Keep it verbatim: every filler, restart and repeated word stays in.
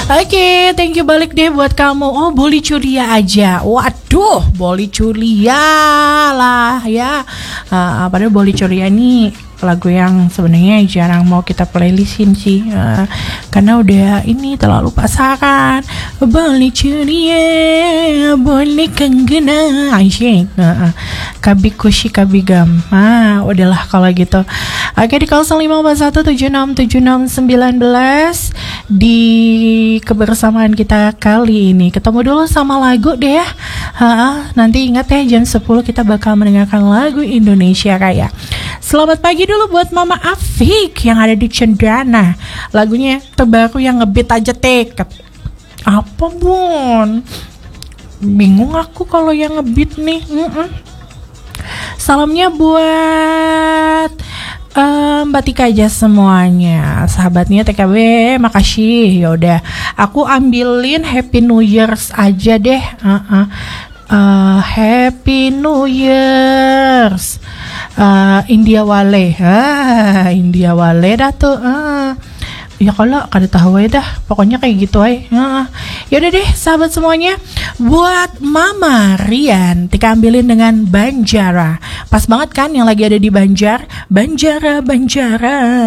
Oke, thank you balik deh buat kamu. Oh, Boleh Curia aja. Waduh, Boleh Curia lah ya. Uh, padahal Boleh Curia ini lagu yang sebenarnya jarang mau kita playlistin sih, uh, karena udah ini terlalu pasaran. Boleh Curia, boleh Kanggena, asyik. Uh, uh. Kabi kushi kabi gam. Ah, udahlah kalau gitu. Oke, di nol lima empat satu tujuh enam tujuh enam satu sembilan di kebersamaan kita kali ini. Ketemu dulu sama lagu deh ya. Ha, nanti ingat ya jam sepuluh kita bakal mendengarkan lagu Indonesia Raya. Selamat pagi dulu buat Mama Afik yang ada di Cendana. Lagunya terbaru yang ngebeat aja teket. Apa bun? Bingung aku kalau yang ngebeat nih. Mm-mm. Salamnya buat Um, Mbak Tika aja semuanya, sahabatnya T K B, makasih. Yaudah, aku ambilin Happy New Year's aja deh. Uh-uh. Uh, Happy New Year's, uh, India Wale, ah, India Wale dah tuh. Uh. Ya kalau kada tahu ya dah, pokoknya kayak gitu aja. Uh. Yaudah deh, sahabat semuanya, buat Mama Rian, Tika ambilin dengan Banjara. Pas banget kan yang lagi ada di Banjar, Banjara, Banjara.